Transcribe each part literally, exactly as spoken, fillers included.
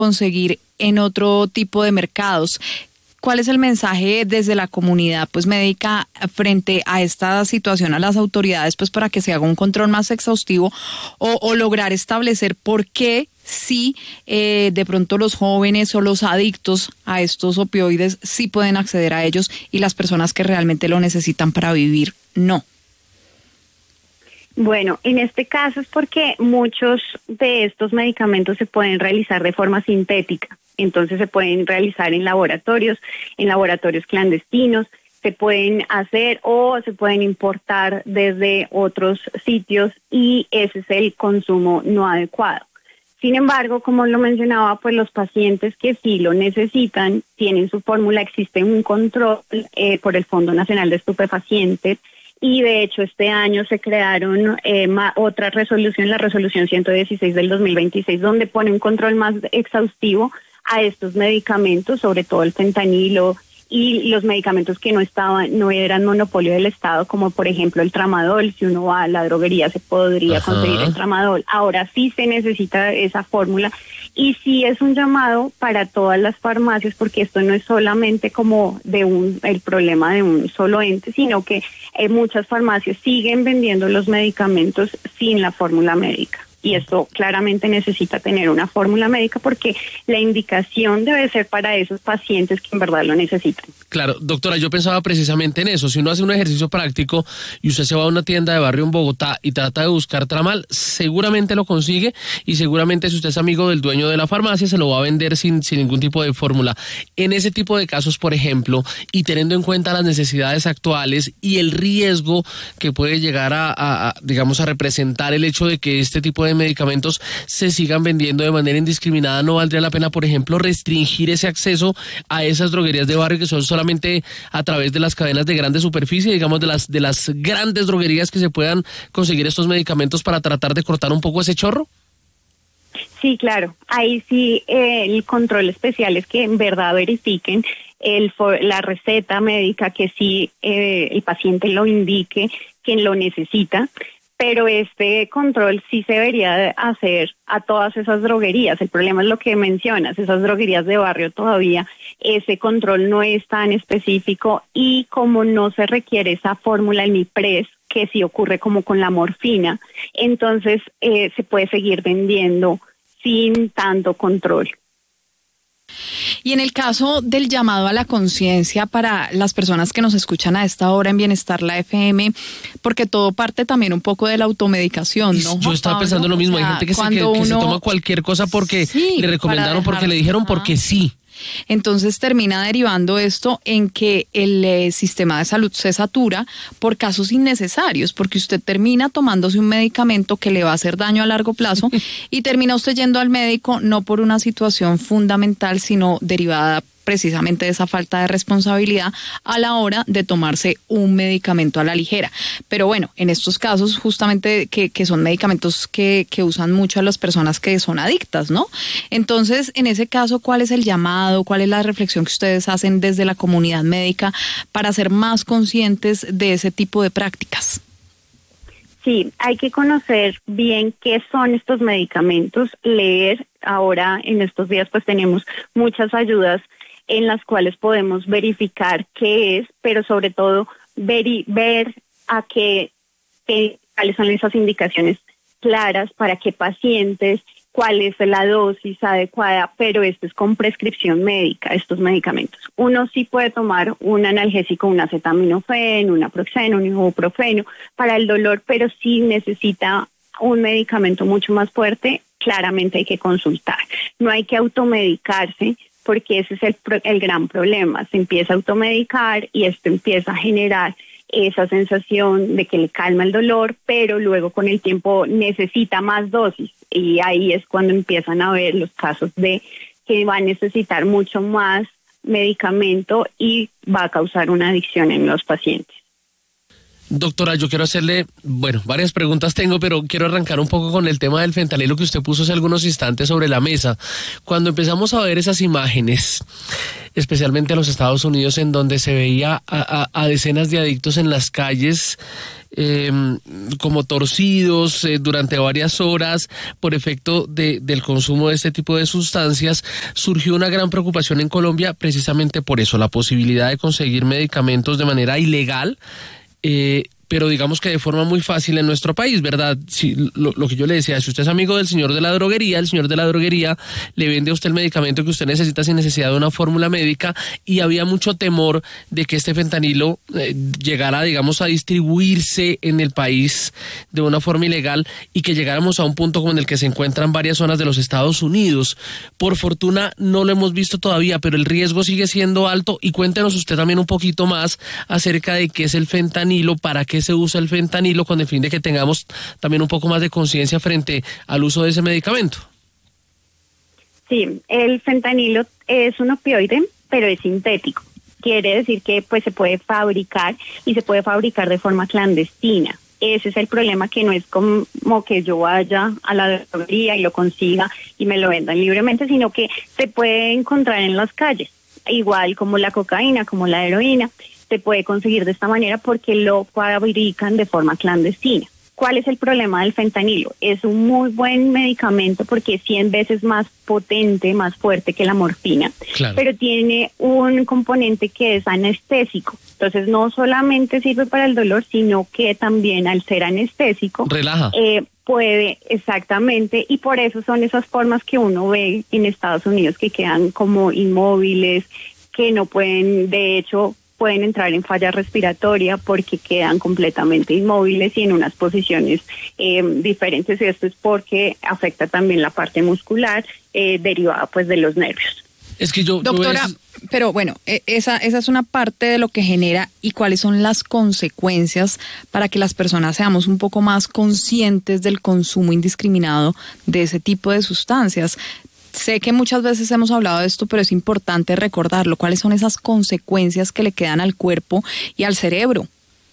conseguir en otro tipo de mercados. ¿Cuál es el mensaje desde la comunidad pues médica frente a esta situación a las autoridades pues para que se haga un control más exhaustivo o, o lograr establecer por qué sí eh, de pronto los jóvenes o los adictos a estos opioides sí pueden acceder a ellos y las personas que realmente lo necesitan para vivir no? Bueno, en este caso es porque muchos de estos medicamentos se pueden realizar de forma sintética. Entonces se pueden realizar en laboratorios, en laboratorios clandestinos, se pueden hacer o se pueden importar desde otros sitios y ese es el consumo no adecuado. Sin embargo, como lo mencionaba, pues los pacientes que sí lo necesitan tienen su fórmula, existe un control eh, por el Fondo Nacional de Estupefacientes y de hecho este año se crearon eh, ma- otra resolución, la resolución ciento dieciséis del dos mil veintiséis, donde pone un control más exhaustivo a estos medicamentos, sobre todo el fentanilo y los medicamentos que no estaban, no eran monopolio del Estado, como por ejemplo el tramadol. Si uno va a la droguería se podría Ajá. conseguir el tramadol. Ahora sí se necesita esa fórmula y sí es un llamado para todas las farmacias, porque esto no es solamente como de un el problema de un solo ente, sino que eh, muchas farmacias siguen vendiendo los medicamentos sin la fórmula médica. Y esto claramente necesita tener una fórmula médica porque la indicación debe ser para esos pacientes que en verdad lo necesitan. Claro, doctora, yo pensaba precisamente en eso. Si uno hace un ejercicio práctico y usted se va a una tienda de barrio en Bogotá y trata de buscar tramal, seguramente lo consigue y seguramente si usted es amigo del dueño de la farmacia se lo va a vender sin, sin ningún tipo de fórmula. En ese tipo de casos, por ejemplo, y teniendo en cuenta las necesidades actuales y el riesgo que puede llegar a, a, a digamos, a representar el hecho de que este tipo de medicamentos se sigan vendiendo de manera indiscriminada, ¿no valdría la pena, por ejemplo, restringir ese acceso a esas droguerías de barrio que son solamente a través de las cadenas de grande superficie, digamos de las de las grandes droguerías que se puedan conseguir estos medicamentos para tratar de cortar un poco ese chorro? Sí, claro. Ahí sí eh, el control especial es que en verdad verifiquen el la receta médica, que sí eh, el paciente lo indique, quien lo necesita. Pero este control sí se debería hacer a todas esas droguerías. El problema es lo que mencionas, esas droguerías de barrio todavía, ese control no es tan específico y como no se requiere esa fórmula, el Mipres, que sí ocurre como con la morfina, entonces eh, se puede seguir vendiendo sin tanto control. Y en el caso del llamado a la conciencia para las personas que nos escuchan a esta hora en Bienestar La F M, porque todo parte también un poco de la automedicación, ¿no? Yo estaba pensando lo mismo, o sea, hay gente que, se, que, uno, que se toma cualquier cosa porque sí, le recomendaron, porque le dijeron, ajá. porque sí. Entonces termina derivando esto en que el eh, sistema de salud se satura por casos innecesarios, porque usted termina tomándose un medicamento que le va a hacer daño a largo plazo y termina usted yendo al médico no por una situación fundamental, sino derivada precisamente de esa falta de responsabilidad a la hora de tomarse un medicamento a la ligera. Pero bueno, en estos casos justamente que, que son medicamentos que, que usan mucho a las personas que son adictas, ¿no? Entonces, en ese caso, ¿cuál es el llamado? ¿Cuál es la reflexión que ustedes hacen desde la comunidad médica para ser más conscientes de ese tipo de prácticas? Sí, hay que conocer bien qué son estos medicamentos, leer. Ahora, en estos días, pues tenemos muchas ayudas en las cuales podemos verificar qué es, pero sobre todo ver, ver a qué, qué, cuáles son esas indicaciones claras para qué pacientes, cuál es la dosis adecuada, pero esto es con prescripción médica, estos medicamentos. Uno sí puede tomar un analgésico, un acetaminofén, un naproxeno, un ibuprofeno para el dolor, pero si necesita un medicamento mucho más fuerte, claramente hay que consultar. No hay que automedicarse, porque ese es el, el gran problema. Se empieza a automedicar y esto empieza a generar esa sensación de que le calma el dolor, pero luego con el tiempo necesita más dosis y ahí es cuando empiezan a ver los casos de que va a necesitar mucho más medicamento y va a causar una adicción en los pacientes. Doctora, yo quiero hacerle, bueno, varias preguntas tengo, pero quiero arrancar un poco con el tema del fentanilo que usted puso hace algunos instantes sobre la mesa. Cuando empezamos a ver esas imágenes, especialmente en los Estados Unidos, en donde se veía a, a, a decenas de adictos en las calles, Eh, como torcidos eh, durante varias horas por efecto de, del consumo de este tipo de sustancias. Surgió una gran preocupación en Colombia precisamente por eso, la posibilidad de conseguir medicamentos de manera ilegal, eh, pero digamos que de forma muy fácil en nuestro país, ¿verdad? Si, lo, lo que yo le decía, si usted es amigo del señor de la droguería, el señor de la droguería le vende a usted el medicamento que usted necesita sin necesidad de una fórmula médica, y había mucho temor de que este fentanilo eh, llegara, digamos, a distribuirse en el país de una forma ilegal y que llegáramos a un punto como en el que se encuentran varias zonas de los Estados Unidos. Por fortuna no lo hemos visto todavía, pero el riesgo sigue siendo alto. Y cuéntenos usted también un poquito más acerca de qué es el fentanilo, para qué se usa el fentanilo, con el fin de que tengamos también un poco más de conciencia frente al uso de ese medicamento. Sí, el fentanilo es un opioide, pero es sintético. Quiere decir que pues se puede fabricar y se puede fabricar de forma clandestina. Ese es el problema, que no es como que yo vaya a la droguería y lo consiga y me lo vendan libremente, sino que se puede encontrar en las calles, igual como la cocaína, como la heroína. Se puede conseguir de esta manera porque lo fabrican de forma clandestina. ¿Cuál es el problema del fentanilo? Es un muy buen medicamento porque es cien veces más potente, más fuerte que la morfina, claro, pero tiene un componente que es anestésico. Entonces no solamente sirve para el dolor, sino que también al ser anestésico relaja. Eh, puede, exactamente, y por eso son esas formas que uno ve en Estados Unidos que quedan como inmóviles, que no pueden, de hecho, pueden entrar en falla respiratoria porque quedan completamente inmóviles y en unas posiciones eh, diferentes. Esto es porque afecta también la parte muscular eh, derivada pues de los nervios. Es que yo, doctora, yo es... pero bueno, esa, esa es una parte de lo que genera. ¿Y cuáles son las consecuencias para que las personas seamos un poco más conscientes del consumo indiscriminado de ese tipo de sustancias? Sé que muchas veces hemos hablado de esto, pero es importante recordarlo. ¿Cuáles son esas consecuencias que le quedan al cuerpo y al cerebro?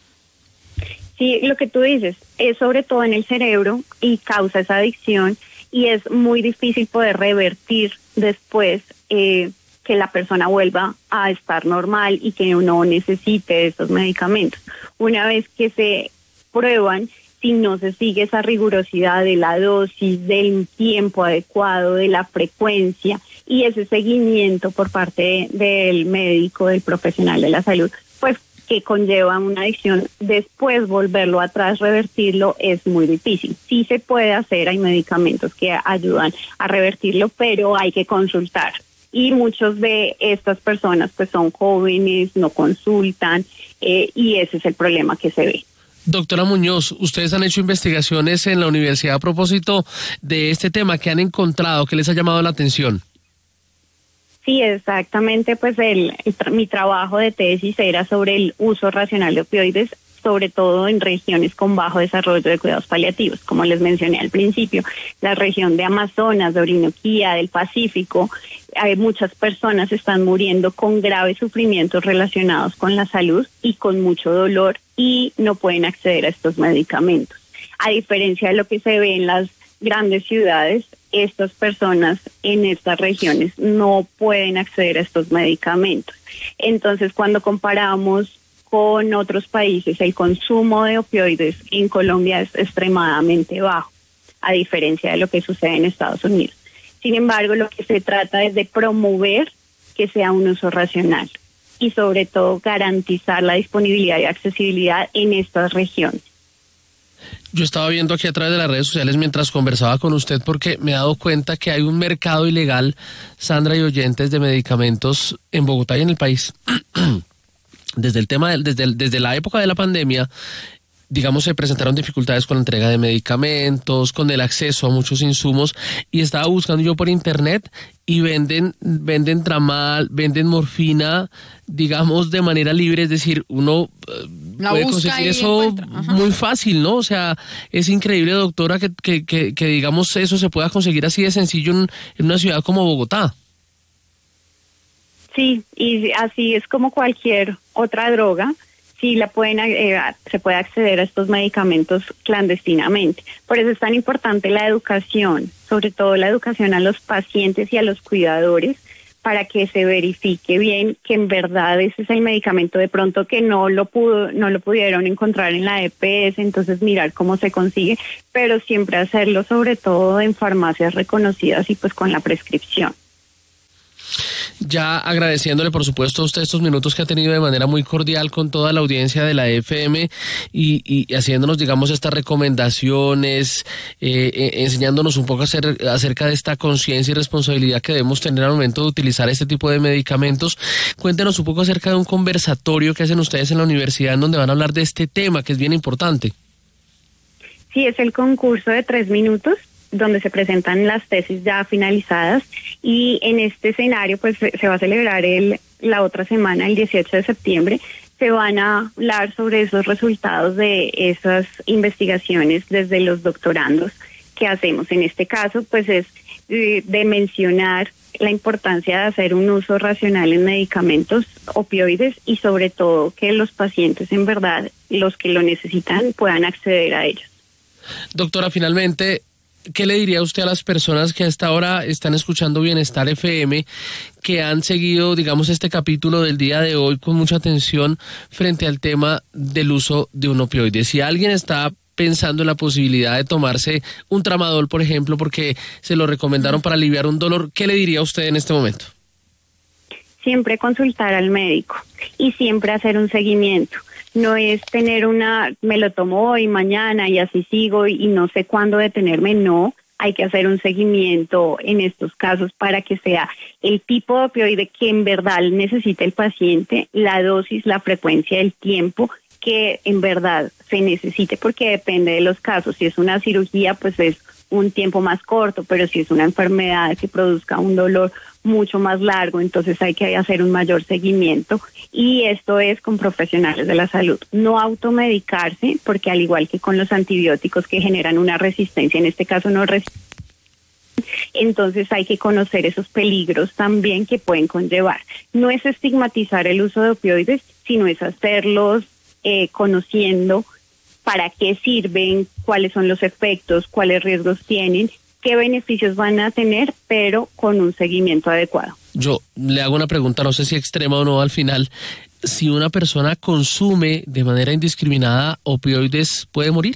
Sí, lo que tú dices es sobre todo en el cerebro y causa esa adicción, y es muy difícil poder revertir después eh, que la persona vuelva a estar normal y que no necesite esos medicamentos. Una vez que se prueban, si no se sigue esa rigurosidad de la dosis, del tiempo adecuado, de la frecuencia y ese seguimiento por parte de, del médico, del profesional de la salud, pues que conlleva una adicción, después volverlo atrás, revertirlo, es muy difícil. Sí se puede hacer, hay medicamentos que ayudan a revertirlo, pero hay que consultar. Y muchos de estas personas pues son jóvenes, no consultan, eh, y ese es el problema que se ve. Doctora Muñoz, ustedes han hecho investigaciones en la universidad a propósito de este tema. ¿Qué han encontrado? ¿Qué les ha llamado la atención? Sí, exactamente. Pues el, el mi trabajo de tesis era sobre el uso racional de opioides, sobre todo en regiones con bajo desarrollo de cuidados paliativos, como les mencioné al principio, la región de Amazonas, de Orinoquía, del Pacífico. Hay muchas personas están muriendo con graves sufrimientos relacionados con la salud y con mucho dolor, y no pueden acceder a estos medicamentos. A diferencia de lo que se ve en las grandes ciudades, estas personas en estas regiones no pueden acceder a estos medicamentos. Entonces, cuando comparamos con otros países, el consumo de opioides en Colombia es extremadamente bajo, a diferencia de lo que sucede en Estados Unidos. Sin embargo, lo que se trata es de promover que sea un uso racional y sobre todo garantizar la disponibilidad y accesibilidad en estas regiones. Yo estaba viendo aquí a través de las redes sociales mientras conversaba con usted, porque me he dado cuenta que hay un mercado ilegal, Sandra y oyentes, de medicamentos en Bogotá y en el país. Desde el tema, de, desde, desde la época de la pandemia, digamos, se presentaron dificultades con la entrega de medicamentos, con el acceso a muchos insumos, y estaba buscando yo por internet y venden, venden tramal, venden morfina, digamos, de manera libre, es decir, uno la puede conseguir eso muy fácil, ¿no? O sea, es increíble, doctora, que, que, que, que digamos, eso se pueda conseguir así de sencillo en, en una ciudad como Bogotá. Sí, y así es como cualquier otra droga. Sí, la pueden, eh, se puede acceder a estos medicamentos clandestinamente. Por eso es tan importante la educación, sobre todo la educación a los pacientes y a los cuidadores, para que se verifique bien que en verdad ese es el medicamento, de pronto que no lo pudo, no lo pudieron encontrar en la E P S, entonces mirar cómo se consigue, pero siempre hacerlo sobre todo en farmacias reconocidas y pues con la prescripción. Ya agradeciéndole, por supuesto, a usted estos minutos que ha tenido de manera muy cordial con toda la audiencia de la F M y, y haciéndonos, digamos, estas recomendaciones, eh, eh, enseñándonos un poco acer, acerca de esta conciencia y responsabilidad que debemos tener al momento de utilizar este tipo de medicamentos. Cuéntenos un poco acerca de un conversatorio que hacen ustedes en la universidad en donde van a hablar de este tema, que es bien importante. Sí, es el concurso de tres minutos, donde se presentan las tesis ya finalizadas, y en este escenario pues se va a celebrar el la otra semana, el dieciocho de septiembre, se van a hablar sobre esos resultados de esas investigaciones desde los doctorandos que hacemos. En este caso pues es eh, de mencionar la importancia de hacer un uso racional en medicamentos opioides y sobre todo que los pacientes en verdad, los que lo necesitan, puedan acceder a ellos. Doctora, finalmente, ¿qué le diría usted a las personas que hasta ahora están escuchando Bienestar F M, que han seguido, digamos, este capítulo del día de hoy con mucha atención frente al tema del uso de un opioide? Si alguien está pensando en la posibilidad de tomarse un tramadol, por ejemplo, porque se lo recomendaron para aliviar un dolor, ¿qué le diría a usted en este momento? Siempre consultar al médico y siempre hacer un seguimiento. No es tener una, me lo tomo hoy, mañana y así sigo y, y no sé cuándo detenerme, no. Hay que hacer un seguimiento en estos casos para que sea el tipo de opioide que en verdad necesita el paciente, la dosis, la frecuencia, el tiempo que en verdad se necesite, porque depende de los casos. Si es una cirugía, pues es un tiempo más corto, pero si es una enfermedad que produzca un dolor mucho más largo, entonces hay que hacer un mayor seguimiento, y esto es con profesionales de la salud. No automedicarse, porque al igual que con los antibióticos que generan una resistencia, en este caso no resistencia, entonces hay que conocer esos peligros también que pueden conllevar. No es estigmatizar el uso de opioides, sino es hacerlos eh, conociendo para qué sirven, cuáles son los efectos, cuáles riesgos tienen, qué beneficios van a tener, pero con un seguimiento adecuado. Yo le hago una pregunta, no sé si extrema o no al final. Si una persona consume de manera indiscriminada opioides, ¿puede morir?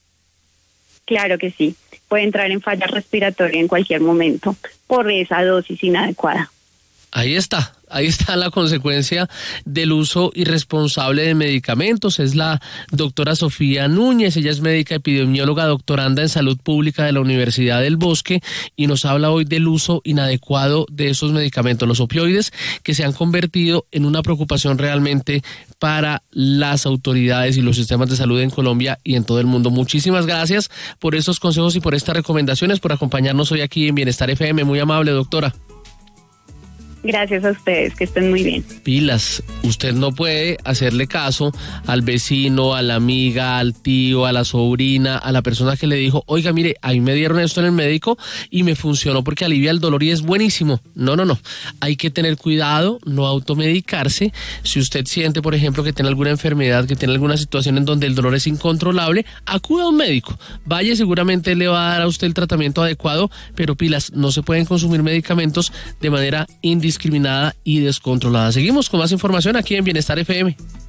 Claro que sí. Puede entrar en falla respiratoria en cualquier momento por esa dosis inadecuada. Ahí está, ahí está la consecuencia del uso irresponsable de medicamentos. Es la doctora Sofía Núñez, ella es médica epidemióloga, doctoranda en salud pública de la Universidad del Bosque, y nos habla hoy del uso inadecuado de esos medicamentos, los opioides, que se han convertido en una preocupación realmente para las autoridades y los sistemas de salud en Colombia y en todo el mundo. Muchísimas gracias por estos consejos y por estas recomendaciones, por acompañarnos hoy aquí en Bienestar F M. Muy amable, doctora. Gracias a ustedes, que estén muy bien. Pilas, usted no puede hacerle caso al vecino, a la amiga, al tío, a la sobrina, a la persona que le dijo, oiga, mire, a mí me dieron esto en el médico y me funcionó porque alivia el dolor y es buenísimo. No, no, no. Hay que tener cuidado, no automedicarse. Si usted siente, por ejemplo, que tiene alguna enfermedad, que tiene alguna situación en donde el dolor es incontrolable, acuda a un médico. Vaya, seguramente le va a dar a usted el tratamiento adecuado, pero pilas, no se pueden consumir medicamentos de manera indiscriminada y descontrolada. Seguimos con más información aquí en Bienestar F M.